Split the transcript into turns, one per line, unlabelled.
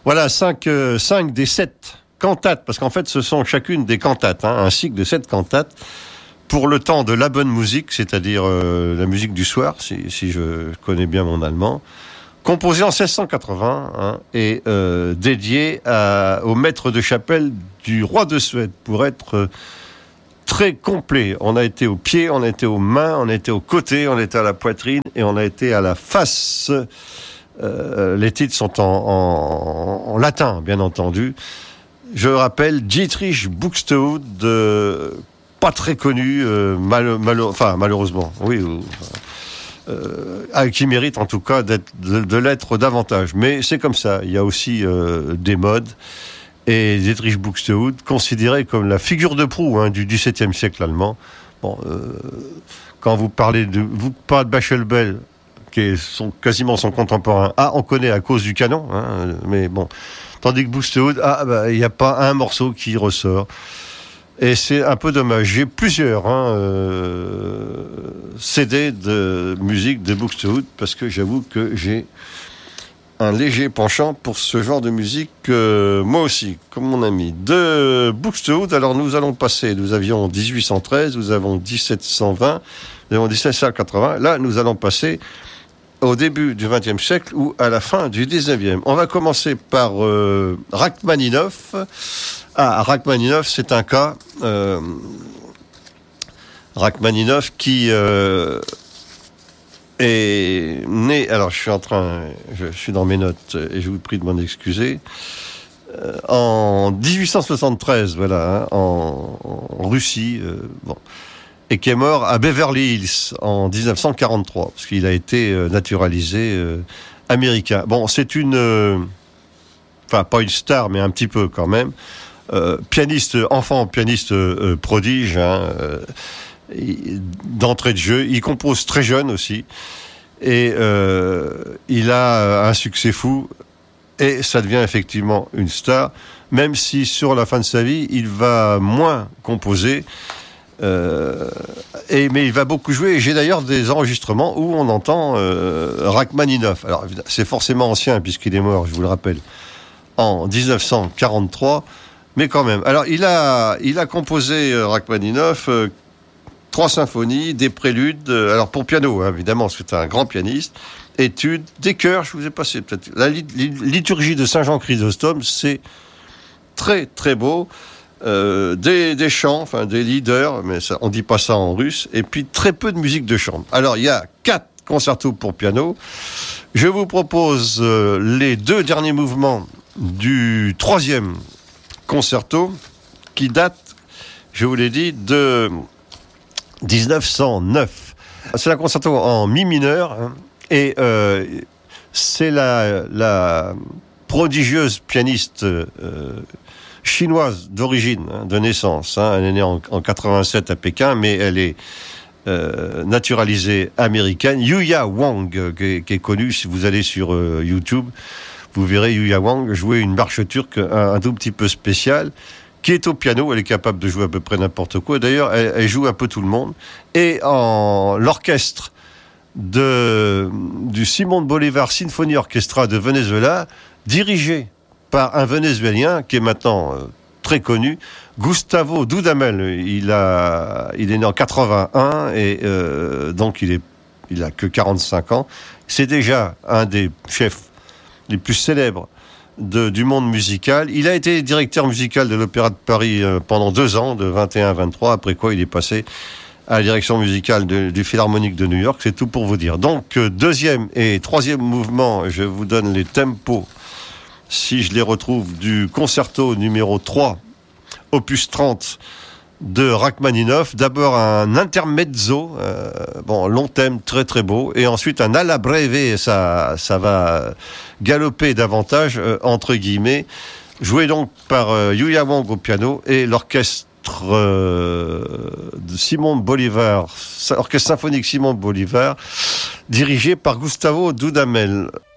Voilà, 5 des 7 cantates, parce qu'en fait, ce sont chacune des cantates, un cycle de 7 cantates, pour le temps de la bonne musique, c'est-à-dire la musique du soir, si je connais bien mon allemand, composé en 1680 et dédié au maître de chapelle du roi de Suède, pour être très complet. On a été aux pieds, on a été aux mains, on a été aux côtés, on a été à la poitrine et on a été à la face. Les titres sont en latin, bien entendu. Je rappelle Dietrich Buxtehude, pas très connu, malheureusement, oui, qui mérite en tout cas de l'être davantage. Mais c'est comme ça, il y a aussi des modes. Et Dietrich Buxtehude, considéré comme la figure de proue du XVIIe siècle allemand. Bon, quand vous parlez de Pachelbel, qui est quasiment son contemporain, on connaît à cause du canon, mais bon. Tandis que Buxtehude, il n'y a pas un morceau qui ressort. Et c'est un peu dommage. J'ai plusieurs CD de musique de Buxtehude, parce que j'avoue que j'ai un léger penchant pour ce genre de musique, moi aussi, comme mon ami. De Buxtehude, alors nous avions 1813, nous avons 1720, nous avons 1780. Là, nous allons passer au début du XXe siècle ou à la fin du XIXe. On va commencer par Rachmaninoff. Rachmaninoff, c'est un cas. Rachmaninoff qui est né. Alors, je suis dans mes notes et je vous prie de m'en excuser. En 1873, voilà, en Russie. Et qui est mort à Beverly Hills en 1943, parce qu'il a été naturalisé américain. Bon, c'est pas une star, mais un petit peu quand même. Pianiste prodige, d'entrée de jeu. Il compose très jeune aussi. Et il a un succès fou. Et ça devient effectivement une star, même si sur la fin de sa vie, il va moins composer. Mais il va beaucoup jouer, et j'ai d'ailleurs des enregistrements où on entend Rachmaninoff. Alors c'est forcément ancien puisqu'il est mort, je vous le rappelle, en 1943, mais quand même. Alors il a composé Rachmaninoff 3 symphonies, des préludes, alors pour piano évidemment, c'est un grand pianiste, études, des chœurs. Je vous ai passé peut-être la liturgie de Saint Jean Chrysostome, c'est très très beau. Des chants, des leaders, mais ça, on dit pas ça en russe, et puis très peu de musique de chambre. Alors il y a 4 concertos pour piano. Je vous propose les 2 derniers mouvements du 3e concerto, qui date, je vous l'ai dit, de 1909. C'est un concerto en mi mineur, et c'est la prodigieuse pianiste chinoise d'origine, de naissance. Elle est née en 87 à Pékin, mais elle est naturalisée américaine. Yuya Wang, qui est connue, si vous allez sur YouTube, vous verrez Yuya Wang jouer une marche turque un tout petit peu spéciale, qui est au piano. Elle est capable de jouer à peu près n'importe quoi. D'ailleurs, elle joue un peu tout le monde. Et l'orchestre du Simón Bolívar Symphony Orchestra de Venezuela, dirigé par un Vénézuélien qui est maintenant très connu, Gustavo Dudamel. Il est né en 81 et donc il a que 45 ans. C'est déjà un des chefs les plus célèbres du monde musical. Il a été directeur musical de l'Opéra de Paris pendant 2 ans, de 21 à 23, après quoi il est passé à la direction musicale du Philharmonique de New York. C'est tout pour vous dire. Donc, 2e et 3e mouvement, je vous donne les tempos, si je les retrouve, du concerto numéro 3, opus 30 de Rachmaninoff. D'abord un intermezzo, long thème, très très beau, et ensuite un alla breve, ça va galoper davantage, entre guillemets, joué donc par Yuya Wang au piano, et l'orchestre de Simón Bolívar, orchestre symphonique Simón Bolívar, dirigé par Gustavo Dudamel.